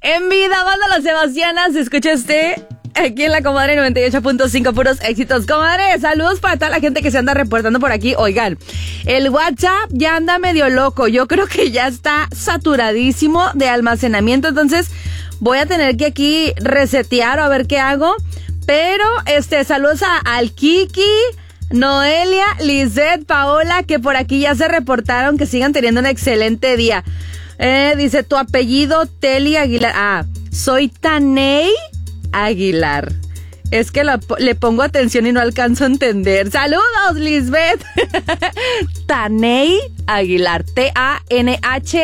En vida, banda Las Sebastianas, escucha aquí en la Comadre 98.5, puros éxitos. Comadre, saludos para toda la gente que se anda reportando por aquí. Oigan, el WhatsApp ya anda medio loco. Yo creo que ya está saturadísimo de almacenamiento, entonces voy a tener que aquí resetear o a ver qué hago. Pero, saludos al Kiki, Noelia, Lizeth, Paola, que por aquí ya se reportaron, que sigan teniendo un excelente día. Dice, tu apellido, Teli Aguilar. Soy Taney Aguilar. Es que le pongo atención y no alcanzo a entender. ¡Saludos, Lisbeth! Taney Aguilar. Tanhey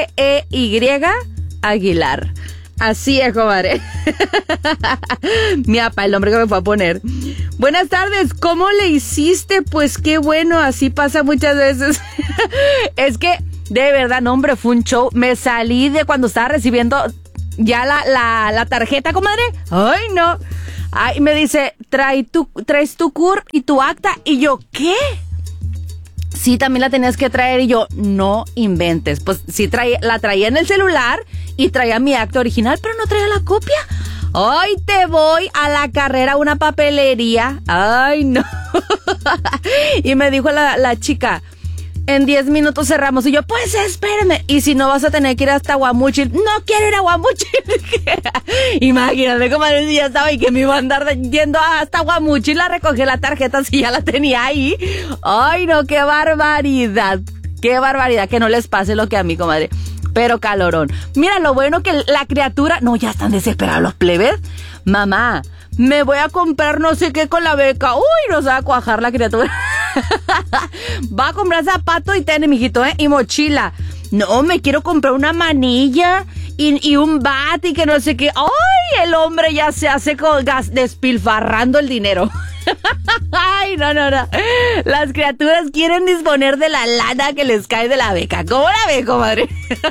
Aguilar. Así es, comadre. Mi apa, el nombre que me fue a poner. Buenas tardes, ¿cómo le hiciste? Pues qué bueno, así pasa muchas veces. Es que, de verdad, no, hombre, fue un show. Me salí de cuando estaba recibiendo ya la tarjeta, comadre. Ay, no. Ay, me dice, traes tu CUR y tu acta. Y yo, ¿qué? Sí, también la tenías que traer. Y yo, no inventes. Pues sí, la traía en el celular y traía mi acta original, pero no traía la copia. Hoy te voy a la carrera a una papelería. Ay, no. Y me dijo la chica, en 10 minutos cerramos. Y yo, pues espérame. Y si no, vas a tener que ir hasta Guamuchil. No quiero ir a Guamuchil. Imagínate cómo ya estaba y que me iba a andar yendo hasta Guamuchil a recoger la tarjeta si ya la tenía ahí. Ay, no, qué barbaridad. Qué barbaridad que no les pase lo que a mí, comadre. Pero calorón. Mira, lo bueno que la criatura... No, ya están desesperados los plebes. Mamá, me voy a comprar no sé qué con la beca. Uy, no se va a cuajar la criatura. Va a comprar zapato y tenis, mijito, y mochila. No, me quiero comprar una manilla y un bat y que no sé qué. ¡Ay! El hombre ya se hace despilfarrando el dinero. Ay, no. Las criaturas quieren disponer de la lana que les cae de la beca. ¿Cómo la ve, comadre?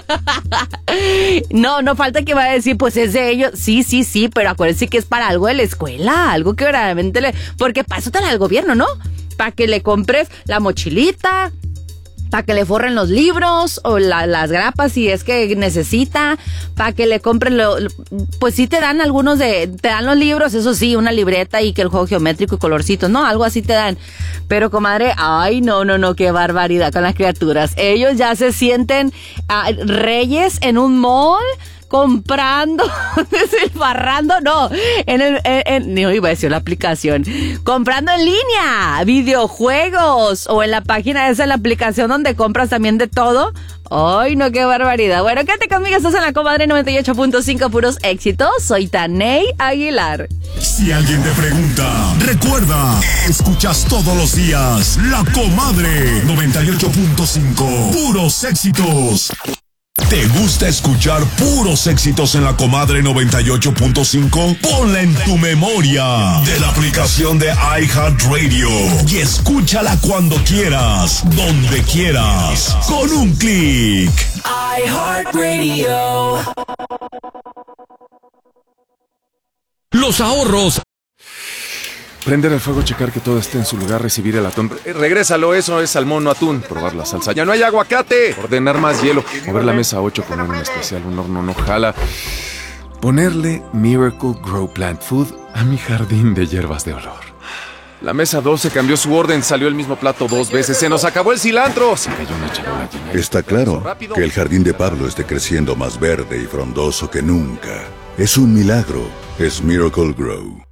No falta que vaya a decir, pues es de ellos. Sí, pero acuérdense que es para algo de la escuela. Algo que verdaderamente porque para eso te la da el gobierno, ¿no? Para que le compres la mochilita, para que le forren los libros o las grapas si es que necesita, para que le compren pues sí te dan te dan los libros, eso sí, una libreta y que el juego geométrico y colorcitos, ¿no? Algo así te dan. Pero, comadre, ay, no, qué barbaridad con las criaturas. Ellos ya se sienten reyes en un mall, comprando, despilfarrando, no iba a decir la aplicación, comprando en línea, videojuegos, o en la página esa, la aplicación donde compras también de todo. Ay, no, qué barbaridad. Bueno, quédate conmigo, estás en la Comadre 98.5, puros éxitos. Soy Taney Aguilar. Si alguien te pregunta, recuerda, escuchas todos los días La Comadre 98.5, puros éxitos. ¿Te gusta escuchar puros éxitos en La Comadre 98.5? Ponla en tu memoria de la aplicación de iHeartRadio y escúchala cuando quieras, donde quieras, con un clic. iHeartRadio. Los ahorros. Prender el fuego, checar que todo esté en su lugar, recibir el atún. Regrésalo, eso es salmón, no atún. Probar la salsa. ¡Ya no hay aguacate! Ordenar más hielo. Mover la mesa 8, poner un especial, un horno no jala. Ponerle Miracle Grow Plant Food a mi jardín de hierbas de olor. La mesa 12 cambió su orden, salió el mismo plato 2 veces. ¡Se nos acabó el cilantro! Se cayó una charola llena. Está claro que el jardín de Pablo esté creciendo más verde y frondoso que nunca. Es un milagro. Es Miracle Grow.